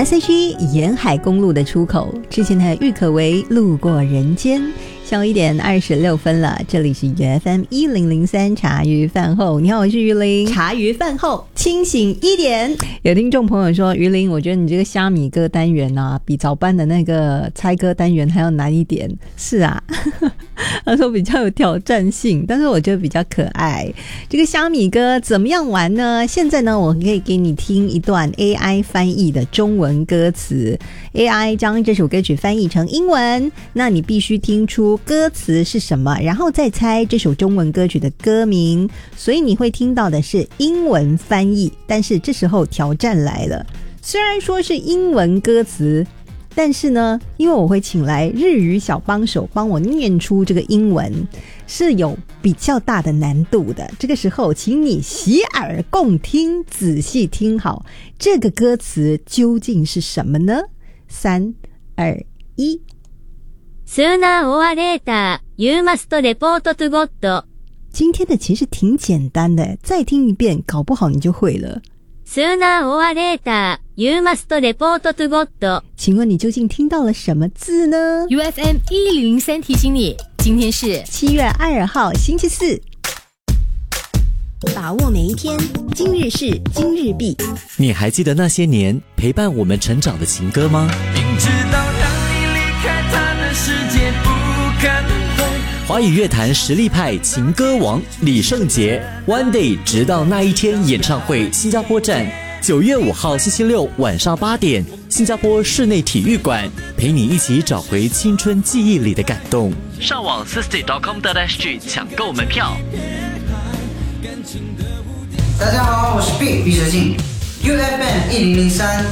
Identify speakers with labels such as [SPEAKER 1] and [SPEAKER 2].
[SPEAKER 1] SH 沿海公路的出口，之前的郁可唯路过人间。下午1点26分了，这里是 FM1003 茶余饭后。你好，我是于林。茶余饭后清醒1点。有听众朋友说，于林，我觉得你这个虾米歌单元啊，比早班的那个猜歌单元还要难一点。是啊，他说比较有挑战性，但是我觉得比较可爱。这个虾米歌怎么样玩呢？现在呢，我可以给你听一段 AI 翻译的中文歌词。AI 将这首歌曲翻译成英文，那你必须听出歌词是什么，然后再猜这首中文歌曲的歌名。所以你会听到的是英文翻译，但是这时候挑战来了。虽然说是英文歌词，但是呢，因为我会请来日语小帮手帮我念出这个英文，是有比较大的难度的。这个时候请你洗耳恭听，仔细听好，这个歌词究竟是什么呢？3、2、1。
[SPEAKER 2] スーナーオアレーター、You must report to God。
[SPEAKER 1] 今天的其实挺简单的，再听一遍，搞不好你就会了。
[SPEAKER 2] スーナーオアレーター、You must report to God。
[SPEAKER 1] 请问你究竟听到了什么字呢？
[SPEAKER 3] UFM1003 提醒你，今天是
[SPEAKER 1] 7月2号星期四。把握每一天，今日事今日毕。
[SPEAKER 4] 你还记得那些年陪伴我们成长的情歌吗？
[SPEAKER 5] 明知道让你离开他的世界不可能。
[SPEAKER 4] 华语乐坛实力派情歌王李圣杰 One Day 直到那一天演唱会新加坡站，9月5号星期六晚上8点，新加坡室内体育馆，陪你一起找回青春记忆里的感动。上网 sisty.com.sg 抢购门票。
[SPEAKER 6] 大家好，我是 Big 毕哲敬 ，UFM1003